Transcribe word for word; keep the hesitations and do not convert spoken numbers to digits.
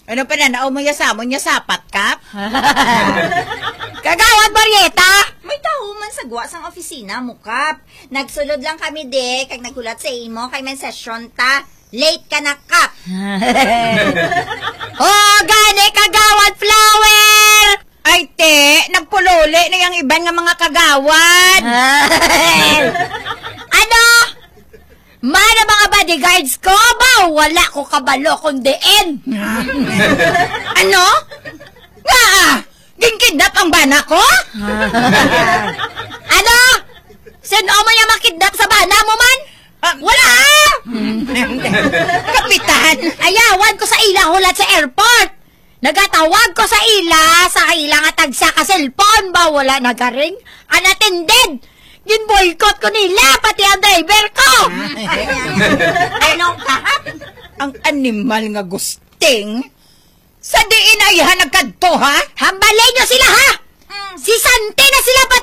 Ano pa na, nao mo yasamo niya sapat, Kap? Kagawad, Marieta! May tao man sa guwa sang opisina mo, Kap. Nagsulod lang kami, de, kag nagulat sa imo, kay may session ta. Late ka na, Kap. Oh, gani, Kagawad Flower! Ay, te, nagpululi na yung iban nga mga kagawad. Ano? Mana mga bodyguards ko ba? Wala ko kabalo kundiin. Ano? Nga, ginkidnap ang bana ko? Ano? Sino mo niya makidnap sa bana mo man? Ah, Wala! Kapitan! Ayawan ko sa ila hulat sa airport. Nagatawag ko sa ila, sa ila nga tagsa ka cellphone ba? Wala nagaring. Unattended. Ginboycott ko nila, pati ang driver ko. Ano, Kap? Ang animal nga gusting. Sa diin ay hanagkadto, ha? Hambalin nyo sila, ha? Si Santi na sila pa